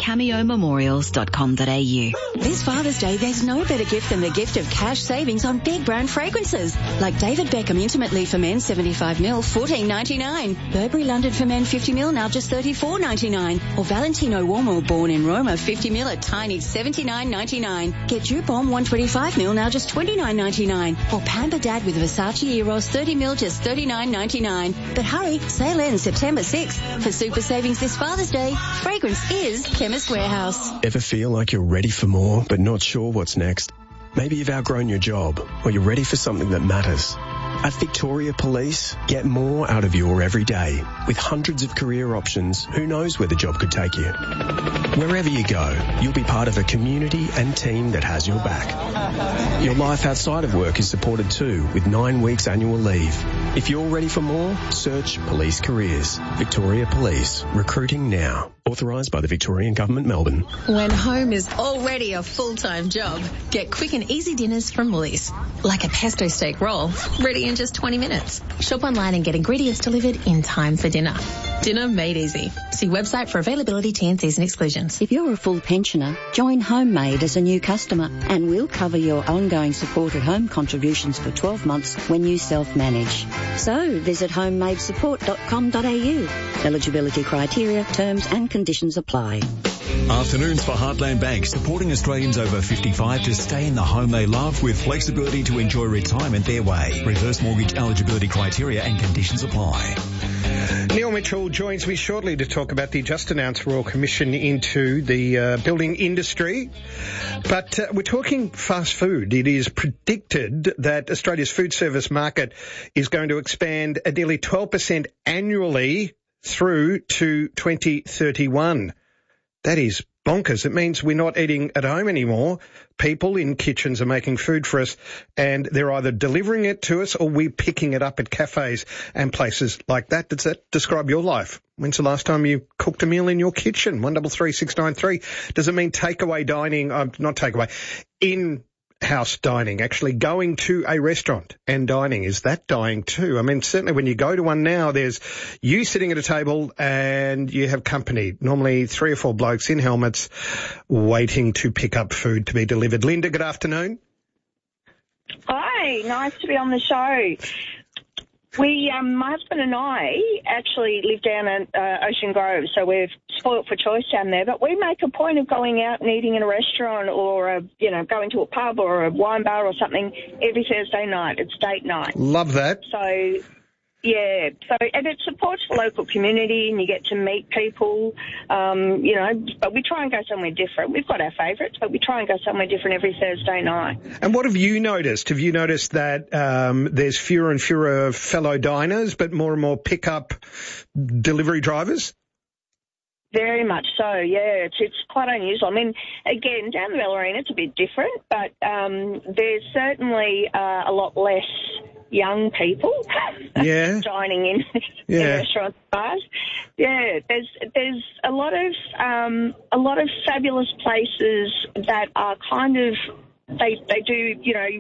cameomemorials.com.au. This Father's Day, there's no better gift than the gift of cash savings on big brand fragrances. Like David Beckham Intimate Leaf for Men 75ml, $14.99. Burberry London for Men 50ml, now just $34.99. Or Valentino Uomo Born in Roma 50ml at tiny $79.99. Get Dupont 125ml, now just $29.99. Or Pamper Dad with Versace Eros 30ml, just $39.99. But hurry, sale ends September 6th. For super savings this Father's Day, fragrance is Chemist Warehouse. Ever feel like you're ready for more but not sure what's next? Maybe you've outgrown your job or you're ready for something that matters. At Victoria Police, get more out of your everyday. With hundreds of career options, who knows where the job could take you? Wherever you go, you'll be part of a community and team that has your back. Your life outside of work is supported too, with 9 weeks annual leave. If you're ready for more, search Police Careers. Victoria Police. Recruiting now. Authorised by the Victorian Government, Melbourne. When home is already a full-time job, get quick and easy dinners from Woolies. Like a pesto steak roll, ready in just 20 minutes. Shop online and get ingredients delivered in time for dinner. Dinner made easy. See website for availability, T&Cs and exclusions. If you're a full pensioner, join HomeMade as a new customer and we'll cover your ongoing support at home contributions for 12 months when you self-manage. So visit homemadesupport.com.au. Eligibility criteria, terms and conditions apply. Afternoons for Heartland Bank, supporting Australians over 55 to stay in the home they love with flexibility to enjoy retirement their way. Reverse mortgage eligibility criteria and conditions apply. Neil Mitchell joins me shortly to talk about the just announced Royal Commission into the building industry. But we're talking fast food. It is predicted that Australia's food service market is going to expand at nearly 12% annually through to 2031. That is bonkers. It means we're not eating at home anymore. People in kitchens are making food for us and they're either delivering it to us or we're picking it up at cafes and places like that. Does that describe your life? When's the last time you cooked a meal in your kitchen? 133693. Does it mean takeaway dining? Not takeaway. In-house dining, actually going to a restaurant and dining. Is that dying too? I mean, certainly when you go to one now, there's you sitting at a table and you have company, normally 3 or 4 blokes in helmets waiting to pick up food to be delivered. Linda, good afternoon. Hi, nice to be on the show. We, my husband and I actually live down at Ocean Grove, so we're spoilt for choice down there, but we make a point of going out and eating in a restaurant or, going to a pub or a wine bar or something every Thursday night. It's date night. Love that. So, yeah, and it supports the local community and you get to meet people, but we try and go somewhere different. We've got our favourites, but we try and go somewhere different every Thursday night. And what have you noticed? Have you noticed that there's fewer and fewer fellow diners, but more and more pick-up delivery drivers? Very much so, yeah. It's quite unusual. I mean, again, down the Bellarine, it's a bit different, but there's certainly a lot less young people dining in restaurants, bars. Yeah, there's a lot of fabulous places that are kind of they do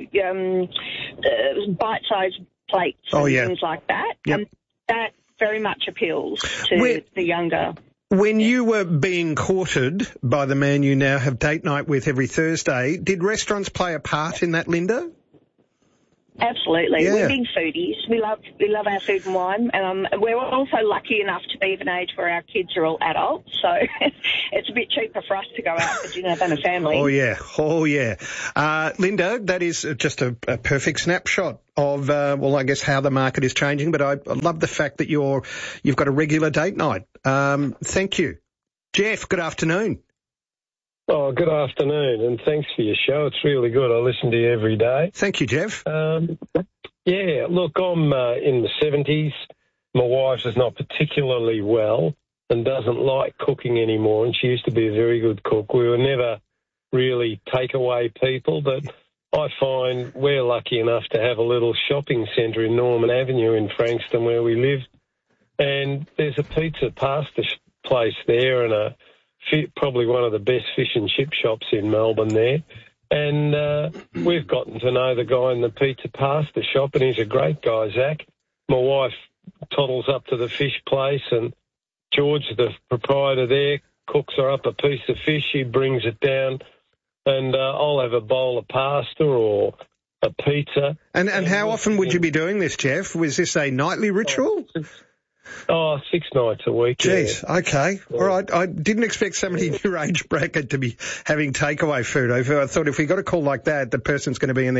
bite-sized plates and things like that, and that very much appeals to the younger. When you were being courted by the man you now have date night with every Thursday, did restaurants play a part in that, Linda? Absolutely. Yeah. We're big foodies. We love our food and wine. We're also lucky enough to be of an age where our kids are all adults, so it's a bit cheaper for us to go out for dinner than a family. Oh, yeah. Linda, that is just a perfect snapshot of, I guess how the market is changing, but I love the fact that you've got a regular date night. Thank you. Jeff, good afternoon. Oh, good afternoon, and thanks for your show. It's really good. I listen to you every day. Thank you, Jeff. Look, I'm in the 70s. My wife is not particularly well and doesn't like cooking anymore, and she used to be a very good cook. We were never really takeaway people, but I find we're lucky enough to have a little shopping centre in Norman Avenue in Frankston where we live, and there's a pizza pasta place there and probably one of the best fish and chip shops in Melbourne there. And we've gotten to know the guy in the pizza pasta shop, and he's a great guy, Zach. My wife toddles up to the fish place and George, the proprietor there, cooks her up a piece of fish. He brings it down, and I'll have a bowl of pasta or a pizza. And how often would you be doing this, Jeff? Was this a nightly ritual? 6 nights a week. Jeez, yeah. Okay. All right. I didn't expect somebody in your age bracket to be having takeaway food. I thought if we got a call like that, the person's going to be in their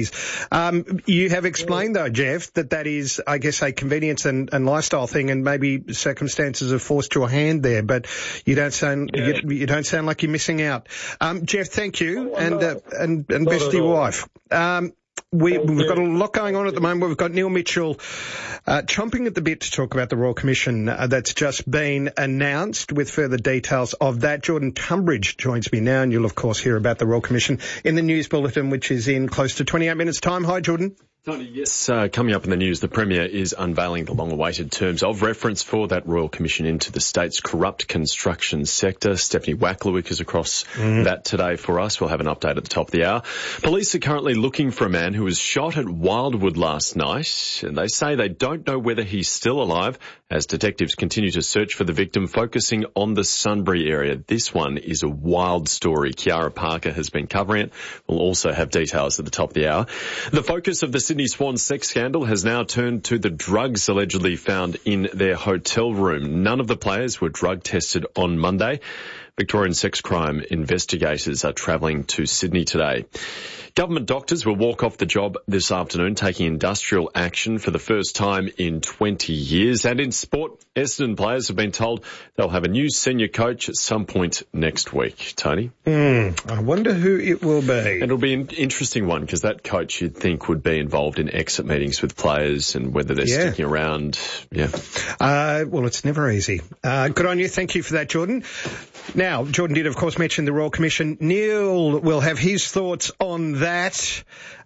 20s. You have explained, though, Jeff, that is, I guess, a convenience and lifestyle thing, and maybe circumstances have forced your hand there, but you don't sound you don't sound like you're missing out. Jeff, thank you, and best to your wife. We've got a lot going on at the moment. We've got Neil Mitchell chomping at the bit to talk about the Royal Commission that's just been announced with further details of that. Jordan Tunbridge joins me now, and you'll, of course, hear about the Royal Commission in the news bulletin, which is in close to 28 minutes' time. Hi, Jordan. Tony, yes, coming up in the news, the Premier is unveiling the long-awaited terms of reference for that Royal Commission into the state's corrupt construction sector. Stephanie Wacklewick is across that today for us. We'll have an update at the top of the hour. Police are currently looking for a man who was shot at Wildwood last night, and they say they don't know whether he's still alive as detectives continue to search for the victim, focusing on the Sunbury area. This one is a wild story. Kiara Parker has been covering it. We'll also have details at the top of the hour. The focus of the Sydney Swan sex scandal has now turned to the drugs allegedly found in their hotel room. None of the players were drug tested on Monday. Victorian sex crime investigators are travelling to Sydney today. Government doctors will walk off the job this afternoon, taking industrial action for the first time in 20 years. And in sport, Essendon players have been told they'll have a new senior coach at some point next week. Tony? I wonder who it will be. It'll be an interesting one, because that coach you'd think would be involved in exit meetings with players and whether they're sticking around. Well, it's never easy. Good on you. Thank you for that, Jordan. Now, Jordan did, of course, mention the Royal Commission. Neil will have his thoughts on that.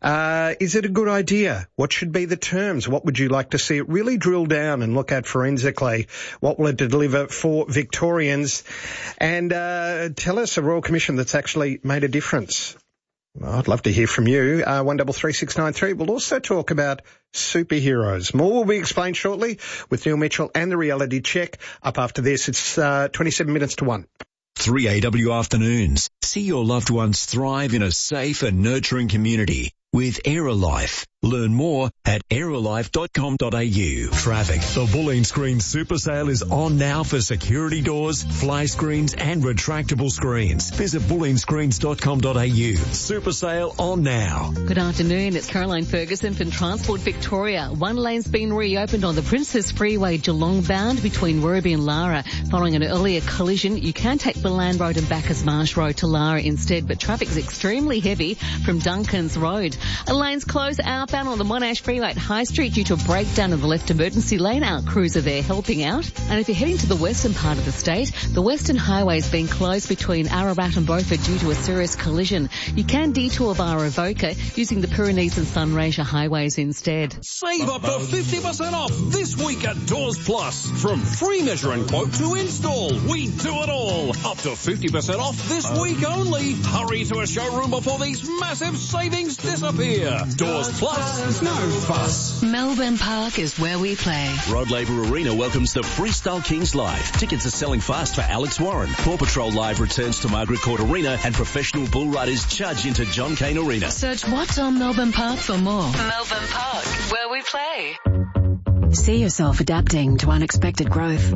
Is it a good idea? What should be the terms? What would you like to see it really drill down and look at forensically? What will it deliver for Victorians? And tell us a Royal Commission that's actually made a difference. Well, I'd love to hear from you. 133693. We'll also talk about superheroes. More will be explained shortly with Neil Mitchell and the reality check. Up after this, it's 27 minutes to 1. 3AW Afternoons. See your loved ones thrive in a safe and nurturing community with Aerolife. Learn more at aerolife.com.au. Traffic. The Bulleen Screens Super Sale is on now for security doors, fly screens and retractable screens. Visit bulleenscreens.com.au. Super Sale on now. Good afternoon. It's Caroline Ferguson from Transport Victoria. One lane's been reopened on the Princess Freeway Geelong bound between Werribee and Lara. Following an earlier collision, you can take Bulleen Road and Bacchus Marsh Road to Lara instead, but traffic is extremely heavy from Duncan's Road. A lane's closed outbound on the Monash Freeway at High Street due to a breakdown in the left emergency lane. Our crews are there helping out. And if you're heading to the western part of the state, the Western Highway has been closed between Ararat and Beaufort due to a serious collision. You can detour via Avoca using the Pyrenees and Sunraysia highways instead. Save up to 50% off this week at Doors Plus. From free measure and quote to install, we do it all. Up to 50% off this week only. Hurry to a showroom before these massive savings disappear. Doors Plus, no fuss. Melbourne Park is where we play. Road Labour Arena welcomes the Freestyle Kings Live. Tickets are selling fast for Alex Warren. Paw Patrol Live returns to Margaret Court Arena, and professional bull riders charge into John Cain Arena. Search what's on Melbourne Park for more. Melbourne Park, where we play. See yourself adapting to unexpected growth.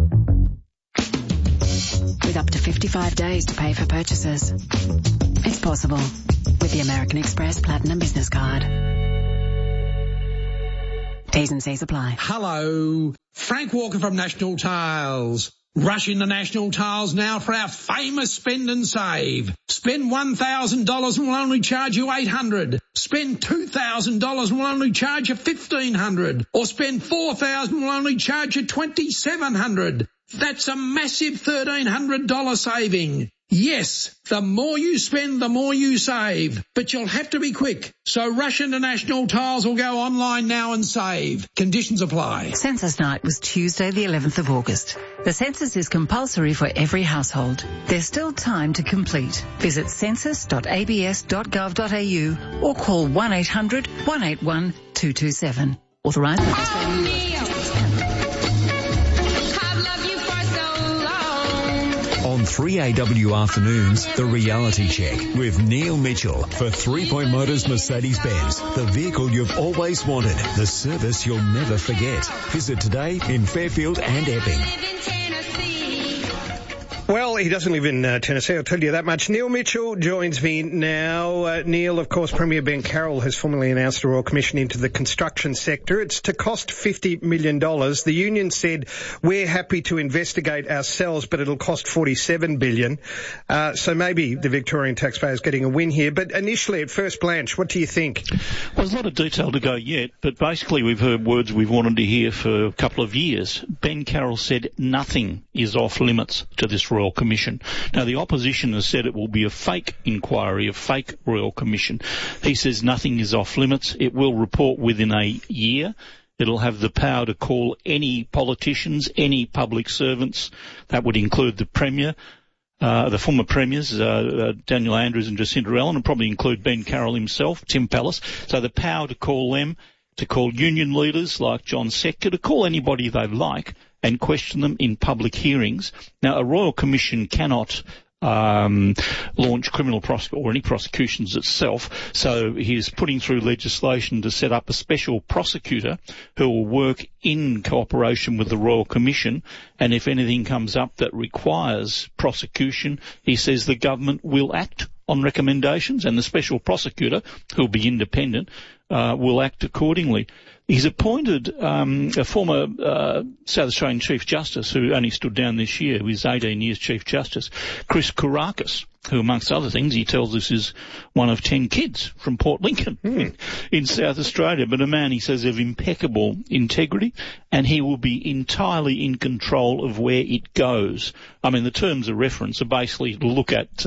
With up to 55 days to pay for purchases. It's possible with the American Express Platinum Business Card. T's and C's apply. Hello, Frank Walker from National Tiles. Rush into National Tiles now for our famous spend and save. Spend $1,000 and we'll only charge you $800. Spend $2,000 and we'll only charge you $1,500. Or spend $4,000 and we'll only charge you $2,700. That's a massive $1,300 saving. Yes, the more you spend, the more you save. But you'll have to be quick. So rush into National Tiles or go online now and save. Conditions apply. Census night was Tuesday the 11th of August. The census is compulsory for every household. There's still time to complete. Visit census.abs.gov.au or call 1-800-181-227. Authorised by the Australian 3AW Afternoons, The Reality Check with Neil Mitchell for 3 Point Motors Mercedes-Benz. The vehicle you've always wanted. The service you'll never forget. Visit today in Fairfield and Epping. Well, he doesn't live in Tennessee, I'll tell you that much. Neil Mitchell joins me now. Neil, of course, Premier Ben Carroll has formally announced a Royal Commission into the construction sector. It's to cost $50 million. The union said, we're happy to investigate ourselves, but it'll cost $47 billion. So maybe the Victorian taxpayer is getting a win here. But initially, at first blanch, what do you think? Well, there's a lot of detail to go yet, but basically we've heard words we've wanted to hear for a couple of years. Ben Carroll said nothing is off limits to this Royal Commission. Now, the opposition has said it will be a fake inquiry, a fake Royal Commission. He says nothing is off limits. It will report within a year. It'll have the power to call any politicians, any public servants. That would include the Premier, the former Premiers, Daniel Andrews and Jacinta Allen, and probably include Ben Carroll himself, Tim Pallas. So the power to call them, to call union leaders like John Setka, to call anybody they like and question them in public hearings. Now, a Royal Commission cannot launch criminal or any prosecutions itself, so he is putting through legislation to set up a special prosecutor who will work in cooperation with the Royal Commission, and if anything comes up that requires prosecution, he says the government will act on recommendations, and the special prosecutor, who will be independent, will act accordingly. He's appointed a former South Australian Chief Justice who only stood down this year, who is 18 years Chief Justice, Chris Kourakis, who, amongst other things, he tells us is one of 10 kids from Port Lincoln in South Australia, but a man, he says, of impeccable integrity, and he will be entirely in control of where it goes. I mean, the terms of reference are basically to look at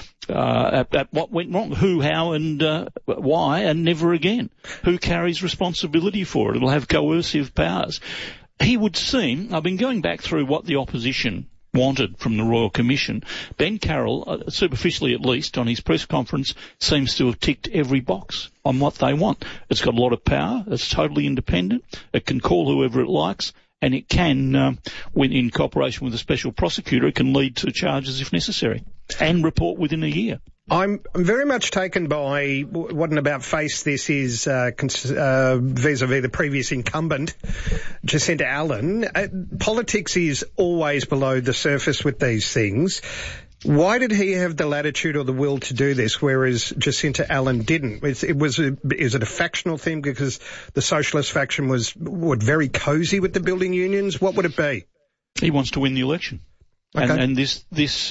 what went wrong, who, how, and why, and never again. Who carries responsibility for it? It'll have coercive powers. He would seem, I've been going back through what the opposition wanted from the Royal Commission. Ben Carroll, superficially at least, on his press conference, seems to have ticked every box on what they want. It's got a lot of power. It's totally independent. It can call whoever it likes. And it can, when in cooperation with a special prosecutor, it can lead to charges if necessary and report within a year. I'm very much taken by what an about-face this is vis-a-vis the previous incumbent, Jacinta Allen. Politics is always below the surface with these things. Why did he have the latitude or the will to do this, whereas Jacinta Allen didn't? Is it a factional thing because the socialist faction was very cosy with the building unions? What would it be? He wants to win the election. Okay. And this,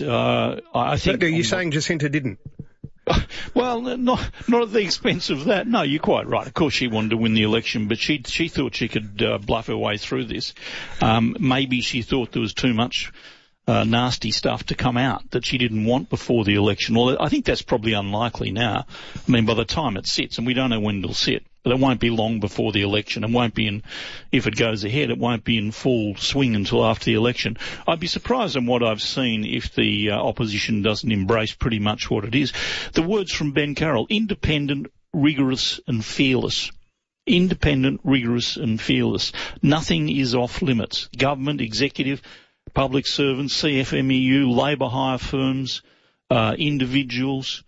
I think... Are you saying Jacinta didn't? Well, not at the expense of that. No, you're quite right. Of course she wanted to win the election, but she thought she could bluff her way through this. Maybe she thought there was too much nasty stuff to come out that she didn't want before the election. Well, I think that's probably unlikely now. I mean, by the time it sits, and we don't know when it'll sit, but it won't be long before the election. It won't be if it goes ahead, it won't be in full swing until after the election. I'd be surprised on what I've seen if the opposition doesn't embrace pretty much what it is. The words from Ben Carroll: independent, rigorous and fearless. Independent, rigorous and fearless. Nothing is off limits. Government, executive, public servants, CFMEU, labour hire firms, individuals,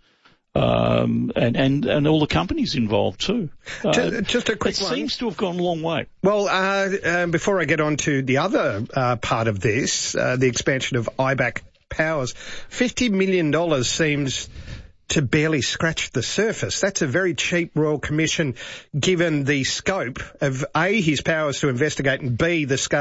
and all the companies involved too. Just a quick one. It seems to have gone a long way. Well, before I get on to the other part of this, the expansion of IBAC powers, $50 million seems to barely scratch the surface. That's a very cheap Royal Commission given the scope of A, his powers to investigate, and B, the scale